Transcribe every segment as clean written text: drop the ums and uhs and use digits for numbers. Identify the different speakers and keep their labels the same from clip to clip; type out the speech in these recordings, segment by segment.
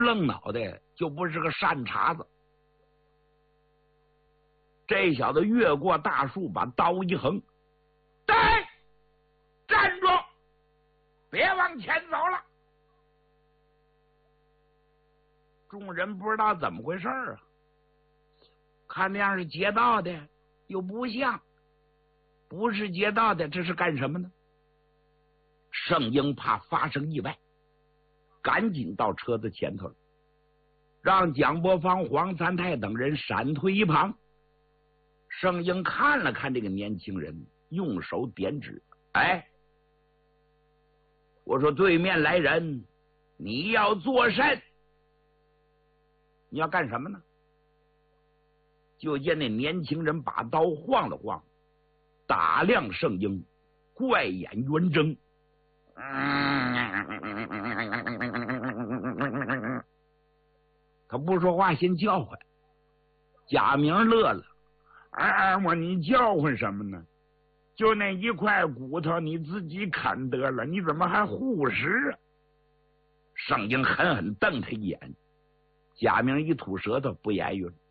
Speaker 1: 愣脑袋就不是个善茬子。这小子越过大树，把刀一横，站住，别往前走了。众人不知道怎么回事啊，看那样是劫道的，又不像；不是劫道的，这是干什么呢？圣婴怕发生意外，赶紧到车子前头，让蒋伯方、黄三太等人闪退一旁。圣婴看了看这个年轻人，用手点指：“哎，我说对面来人，你要作甚？你要干什么呢？”就见那年轻人把刀晃了晃，打量圣婴，怪眼圆睁。他不说话，先叫唤。贾明乐了：“我你叫唤什么呢？就那一块骨头，你自己啃得了，你怎么还护食啊？”圣婴狠狠瞪他一眼。贾明一吐舌头，不言语了。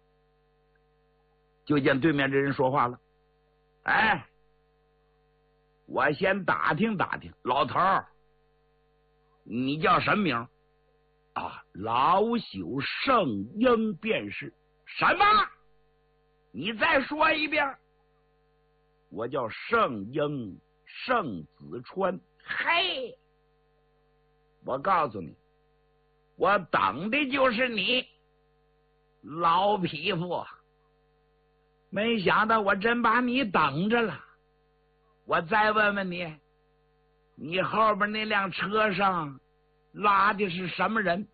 Speaker 1: 就见对面这人说话了：“哎，我先打听打听，老头儿，你叫什么名？”“啊，老朽圣婴便是。”“什么？你再说一遍。”“我叫圣婴，圣子川。”“嘿，我告诉你，我等的就是你，老匹夫！没想到我真把你等着了。我再问问你，你后边那辆车上拉的是什么人？”“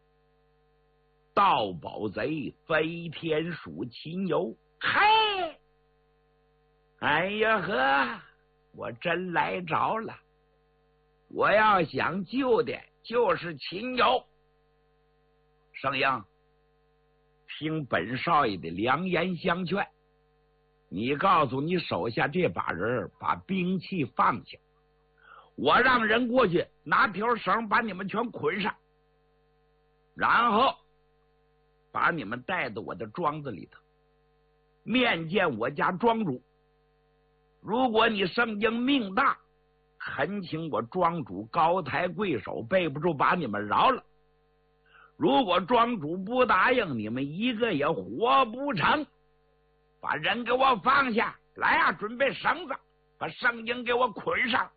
Speaker 1: 盗宝贼飞天鼠秦游。”“嘿，哎呀呵，我真来着了！我要想救的就是秦游。圣婴，听本少爷的良言相劝，你告诉你手下这把人把兵器放下，我让人过去拿条绳把你们全捆上，然后把你们带到我的庄子里头，面见我家庄主。如果你圣婴命大，恳请我庄主高抬贵手，背不住把你们饶了。如果庄主不答应，你们一个也活不成。把人给我放下来啊！准备绳子，把圣婴给我捆上。”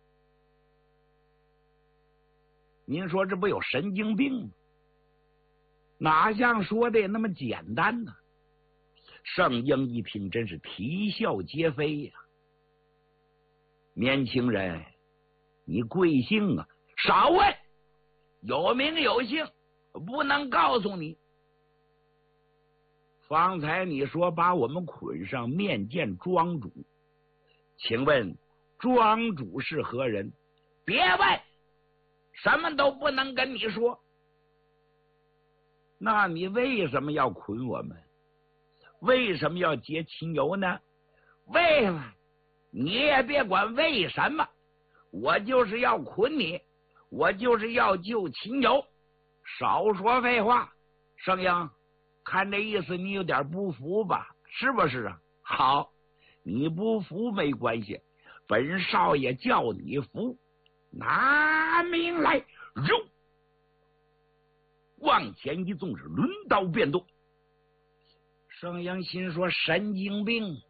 Speaker 1: 您说这不有神经病吗？哪像说的那么简单呢？圣婴一听，真是啼笑皆非呀！“年轻人，你贵姓啊？”“少问，有名有姓，不能告诉你。方才你说把我们捆上面见庄主，请问庄主是何人？”“别问，什么都不能跟你说。”“那你为什么要捆我们？为什么要劫秦游呢？”“为什么？你也别管为什么，我就是要捆你，我就是要救秦游。少说废话。圣婴，看这意思你有点不服吧？是不是啊？好，你不服没关系，本少爷叫你服。拿命来！”肉往前一纵，是抡刀便剁。圣婴心说：神经病，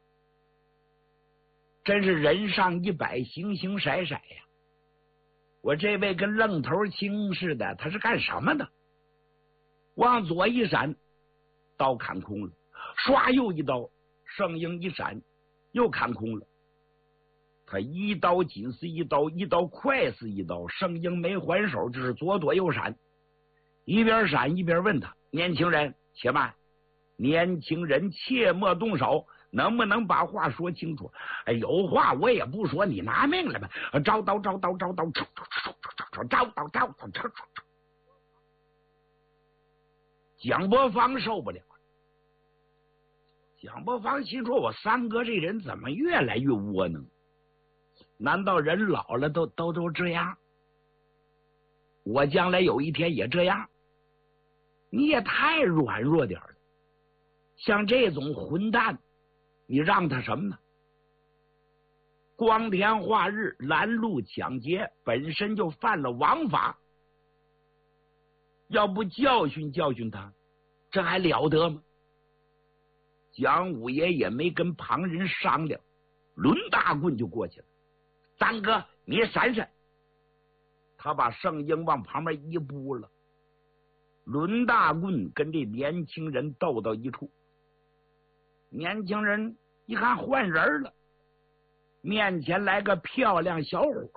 Speaker 1: 真是人上100，形形色色呀！我这位跟愣头青似的，他是干什么的？往左一闪，刀砍空了，唰又一刀，圣婴一闪，又砍空了。他一刀紧似一刀，一刀快似一刀，圣婴没还手，只是左躲右闪，一边闪一边问他：“年轻人，且慢，年轻人切莫动手，能不能把话说清楚？”“哎，有话我也不说，你拿命来吧！”“招刀，招刀，招刀，招刀，招刀！”蒋伯方受不了了。蒋伯方心说：我三哥这人怎么越来越窝囊？难道人老了都这样？ 我将来有一天也这样。你也太软弱点了，像这种混蛋，你让他什么呢？光天化日拦路抢劫，本身就犯了王法，要不教训教训他，这还了得吗？蒋五爷也没跟旁人商量，抡大棍就过去了。三哥，你闪闪！他把圣婴往旁边一拨了，抡大棍跟这年轻人斗到一处。年轻人一看换人了，面前来个漂亮小伙，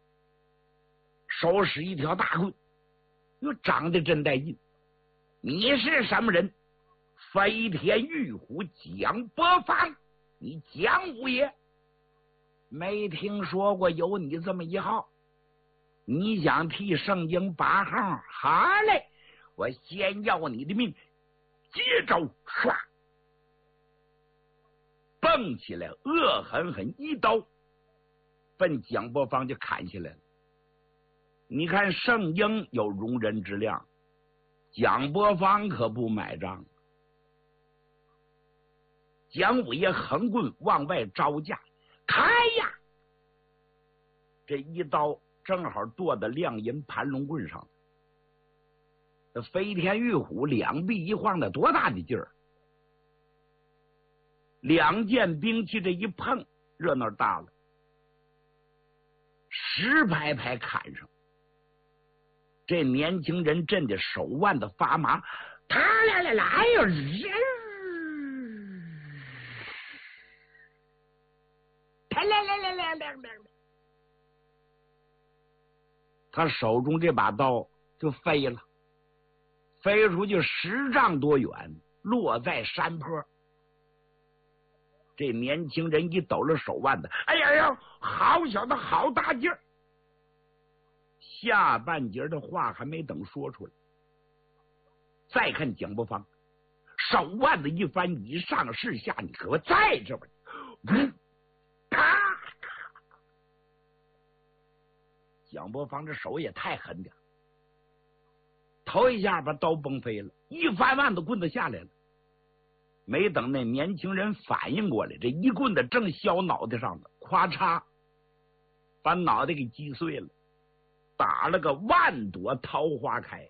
Speaker 1: 手使一条大棍，又长得真带劲。你是什么人？飞天玉虎蒋伯芳，你蒋五爷没听说过有你这么一号？你想替圣婴拔号？好嘞，我先要你的命！接招，唰，蹦起来，恶狠狠一刀，奔蒋伯芳就砍下来了。你看圣婴有容人之量，蒋伯芳可不买账。蒋五爷横棍往外招架，开呀！这一刀正好剁到亮银盘龙棍上。这飞天玉虎两臂一晃的多大的劲儿！两件兵器这一碰，热闹大了，实拍拍砍上。这年轻人震得手腕子发麻，他来哟！他手中这把刀就飞了，飞出去10丈多远，落在山坡。这年轻人一抖了手腕子，哎呀呀，好小子，好大劲儿！下半截的话还没等说出来，再看蒋伯芳，手腕子一翻，以上是下，你可在这边。蒋伯芳这手也太狠点，头一下把刀崩飞了，一翻腕子棍子下来了。没等那年轻人反应过来，这一棍子正削脑袋上的，咵嚓，把脑袋给击碎了，打了个万朵桃花开。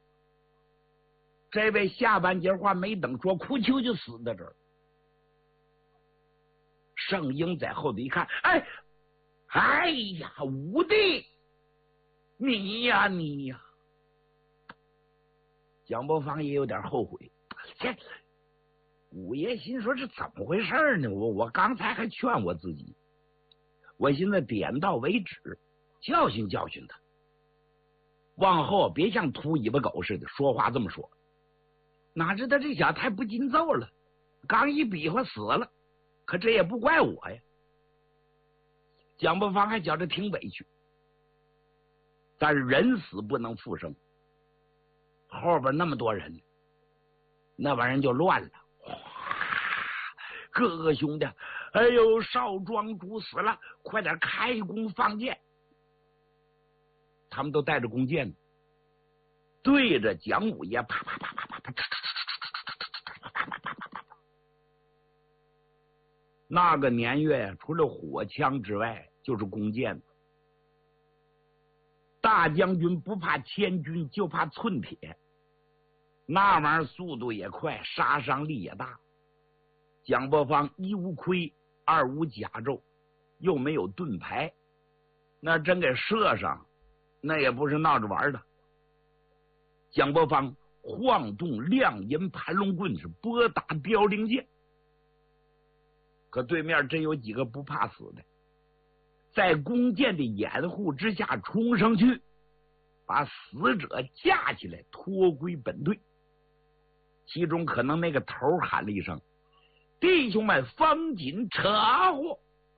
Speaker 1: 这位下半截话没等说，哭秋就死在这儿。圣婴在后头一看，哎呀，五弟，你呀！蒋伯芳也有点后悔，五爷心说这怎么回事呢？我刚才还劝我自己，我现在点到为止，教训教训他，往后别像秃尾巴狗似的说话这么说。哪知道这小子太不禁揍了，刚一比划死了，可这也不怪我呀。蒋伯芳还觉着挺委屈，但是人死不能复生，后边那么多人，那玩意儿就乱了。各个兄弟，哎呦，少庄主死了，快点开弓放箭！他们都带着弓箭，对着蒋五爷啪啪啪啪啪啪，那个年月呀，除了火枪之外，就是弓箭。大将军不怕千军，就怕寸铁，那玩意儿速度也快，杀伤力也大。蒋伯芳一无盔，二无甲胄，又没有盾牌，那真给射上，那也不是闹着玩的。蒋伯芳晃动亮银盘龙棍，是拨打凋零箭。可对面真有几个不怕死的，在弓箭的掩护之下冲上去，把死者架起来拖归本队。其中可能那个头喊了一声：“弟兄们，风紧扯呼！”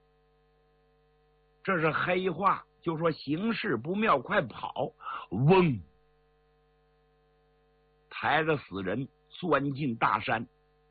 Speaker 1: 这是黑话，就说形势不妙，快跑！嗡，抬着死人钻进大山。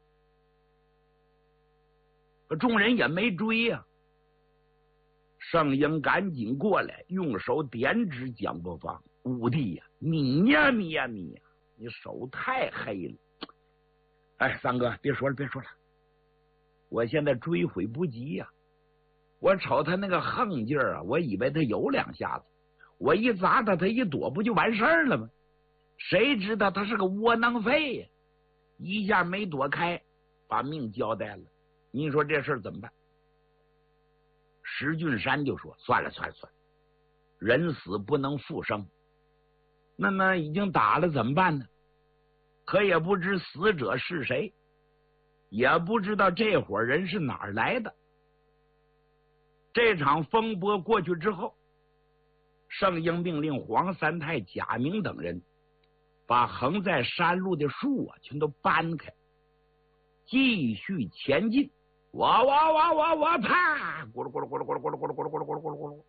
Speaker 1: 众人也没追呀。圣婴赶紧过来，用手点指蒋伯芳：“ 五弟呀，你呀，你手太黑了。哎，三哥，别说了，我现在追悔不及呀。我瞅他那个横劲儿啊，我以为他有两下子，我一砸他，他一躲，不就完事儿了吗？谁知道他是个窝囊废呀，一下没躲开，把命交代了。您说这事儿怎么办？石俊山就说：“算了，人死不能复生。那么已经打了怎么办呢？可也不知死者是谁，也不知道这伙人是哪儿来的。这场风波过去之后，圣婴命令黄三太、贾明等人把横在山路的树啊全都搬开，继续前进。哇，啪！咕噜咕噜咕噜咕噜咕噜咕噜咕噜咕噜咕噜咕噜咕噜，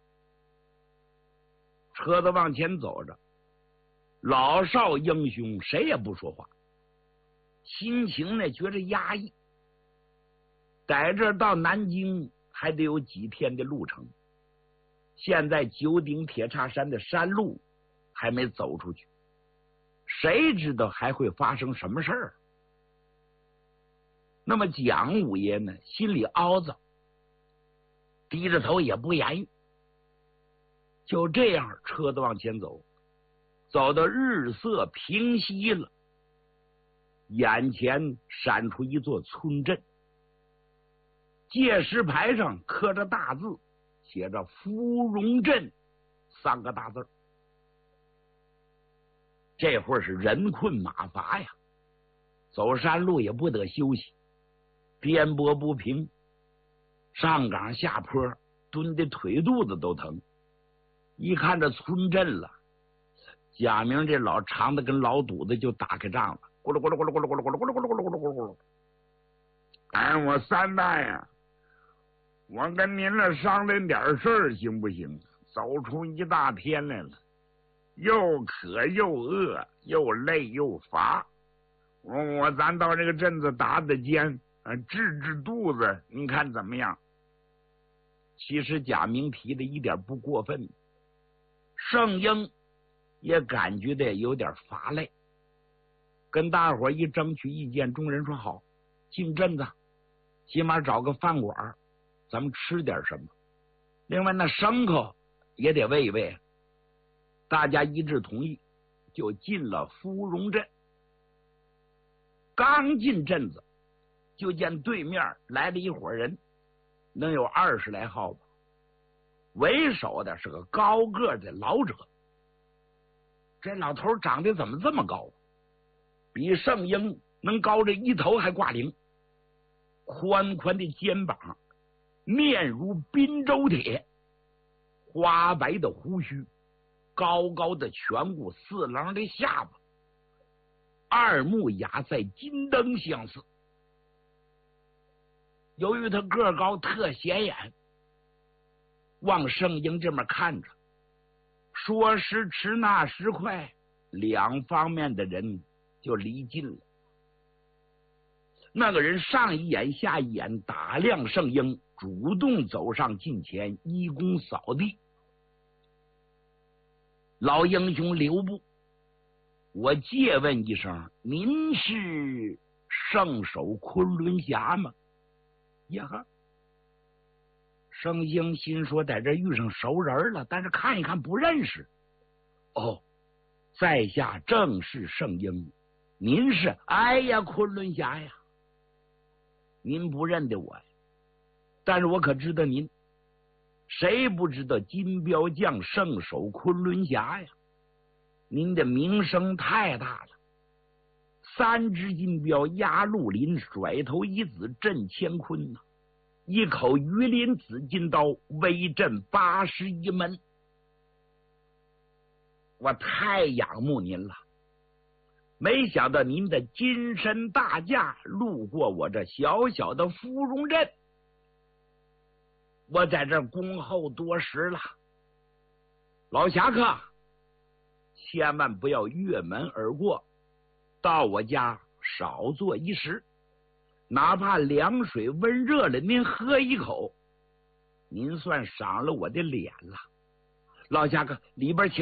Speaker 1: 车子往前走着，老少英雄谁也不说话，心情呢觉着压抑。在这到南京还得有几天的路程，现在九鼎铁叉山的山路还没走出去，谁知道还会发生什么事儿？那么蒋五爷呢，心里凹糟，低着头也不言语。就这样，车子往前走，走到日色平息了，眼前闪出一座村镇，界石牌上刻着大字，写着芙蓉镇3个大字。这会儿是人困马乏呀，走山路也不得休息，颠簸不平，上岗下坡，蹲的腿肚子都疼。一看这村镇了，贾明这老长的跟老肚子就打开仗了，咕噜咕噜咕噜咕噜咕噜咕噜咕噜咕噜咕噜咕噜咕噜。哎，我三大呀，我跟您这商量点事儿行不行？走出一大天来了，又渴又饿又累又乏，咱到这个镇子打尖，治肚子，您看怎么样？其实贾明提的一点不过分，圣婴也感觉的有点乏累，跟大伙一争取意见，众人说好，进镇子起码找个饭馆，咱们吃点什么，另外那牲口也得喂一喂。大家一致同意，就进了芙蓉镇。刚进镇子，就见对面来了一伙人，能有20来号吧。为首的是个高个的老者，这老头长得怎么这么高？比圣婴能高着1头还挂零，宽宽的肩膀，面如滨州铁，花白的胡须，高高的颧骨，4棱的下巴，二目压在金灯相似。由于他个高特显眼，往圣婴这面看着，说时迟那时快，两方面的人就离近了。那个人上一眼下一眼打量圣婴，主动走上近前，一躬扫地。老英雄留步，我借问一声，您是圣手昆仑侠吗？呀哈！圣婴心说，在这遇上熟人了，但是看一看不认识。哦，在下正是圣婴，您是？哎呀，昆仑侠呀！您不认得我呀，但是我可知道您。谁不知道金标将圣手昆仑侠呀？您的名声太大了，3只金标压绿林，甩头一子震乾坤呐，1口鱼鳞紫金刀，威震81门。我太仰慕您了，没想到您的金身大驾路过我这小小的芙蓉镇，我在这恭候多时了。老侠客，千万不要越门而过，到我家少坐一时，哪怕凉水温热了，您喝一口，您算赏了我的脸了。老侠客，里边请吧，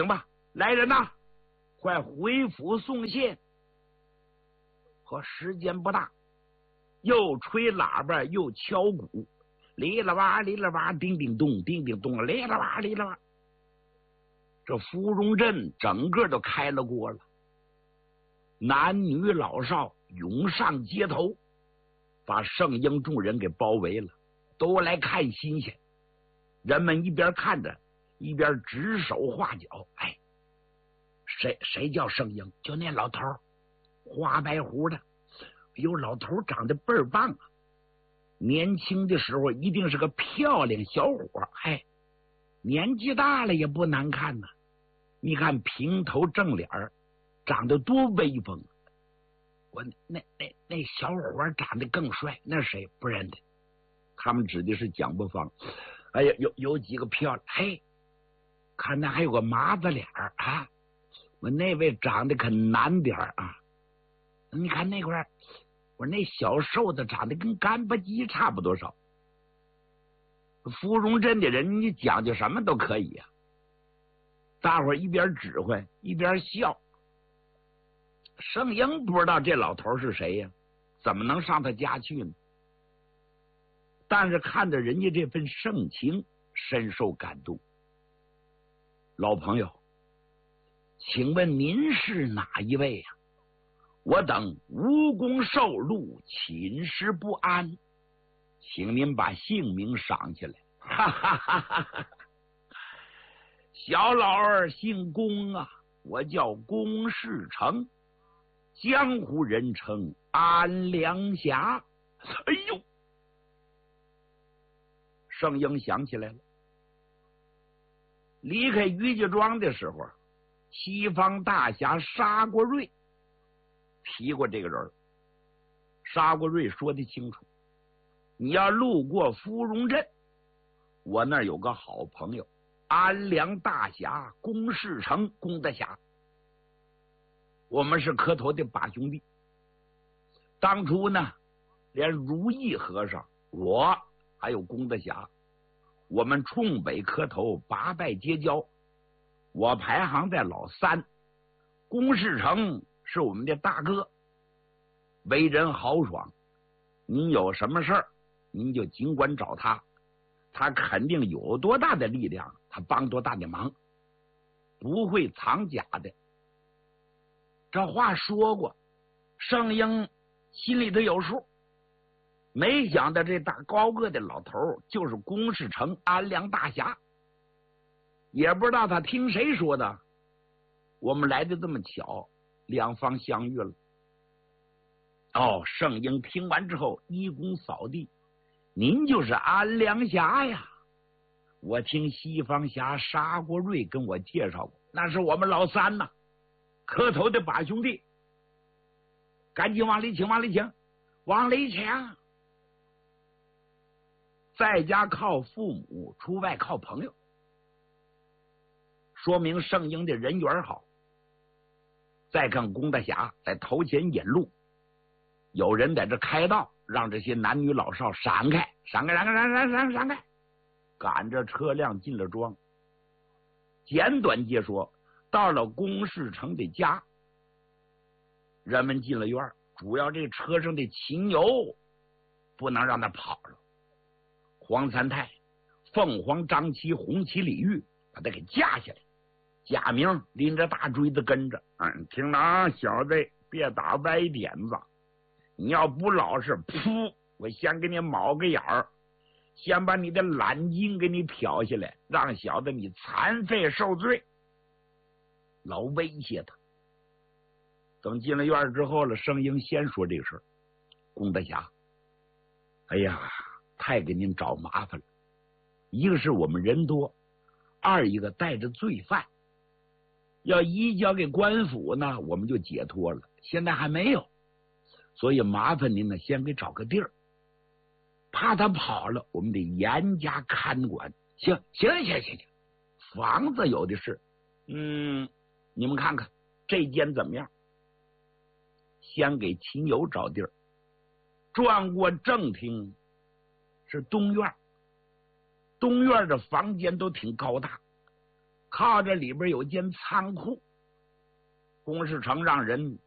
Speaker 1: 来人呐，快回府送信。和时间不大，又吹喇叭又敲鼓，哩啦哇哩啦哇，叮叮咚叮叮咚，哩啦哇哩啦哇。这芙蓉镇整个都开了锅了，男女老少涌上街头，把圣婴众人给包围了，都来看新鲜。人们一边看着一边指手画脚。哎，谁叫圣婴？就那老头，花白胡的。有老头长得倍儿棒啊，年轻的时候一定是个漂亮小伙。哎，年纪大了也不难看呐。你看平头正脸，长得多威风。我那小伙长得更帅，那谁不认得？他们指的是蒋伯芳。哎呀，有几个漂亮。嘿，看那还有个麻子脸啊，我那位长得可难点啊。你看那块，我那小瘦子长得跟干巴鸡差不多少。芙蓉镇的人，你讲究什么都可以啊。大伙儿一边指挥一边笑。圣婴不知道这老头是谁呀，怎么能上他家去呢？但是看着人家这份盛情，深受感动。老朋友，请问您是哪一位呀？我等无功受禄，寝食不安，请您把姓名赏下来。哈哈哈哈哈！小老儿姓龚啊，我叫龚世成，江湖人称安良侠。哎呦！圣婴想起来了，离开余家庄的时候，西方大侠沙国瑞提过这个人。沙国瑞说的清楚，你要路过芙蓉镇，我那儿有个好朋友安良大侠龚世成，龚大侠，我们是磕头的把兄弟。当初呢，连如意和尚，我还有龚大侠，我们冲北磕头，八拜结交。我排行在老三，龚世成是我们的大哥，为人豪爽。您有什么事儿，您就尽管找他，他肯定有多大的力量，他帮多大的忙，不会藏假的。这话说过，圣婴心里头有数。没想到这大高个的老头就是龚世成，安良大侠。也不知道他听谁说的，我们来的这么巧，两方相遇了。哦，圣婴听完之后一躬扫地，您就是安良侠呀，我听西方侠沙国瑞跟我介绍过，那是我们老三呐，磕头的把兄弟。赶紧往里请，往里请，往里请。在家靠父母，出外靠朋友，说明圣婴的人缘好。再看龚大侠在头前引路，有人在这开道，让这些男女老少闪开，闪开，闪开，赶着车辆进了庄。简短接说，到了龚世成的家，人们进了院，主要这车上的秦牛不能让他跑了。黄三太、凤凰张七、红旗李煜把他给架下来，贾明拎着大锥子跟着。听着啊，小子，别打歪点子，你要不老实，噗，我先给你卯个眼儿，先把你的懒筋给你挑下来，让小子你残废受罪。老威胁他。等进了院之后了，圣婴先说这个事儿。龚大侠，哎呀，太给您找麻烦了。一个是我们人多，二一个带着罪犯，要移交给官府呢，我们就解脱了。现在还没有，所以麻烦您呢，先给找个地儿，怕他跑了，我们得严加看管。行，房子有的是，你们看看这间怎么样？先给秦友找地儿，转过正厅是东院，东院的房间都挺高大， 靠着里边有间仓库，洪世成让人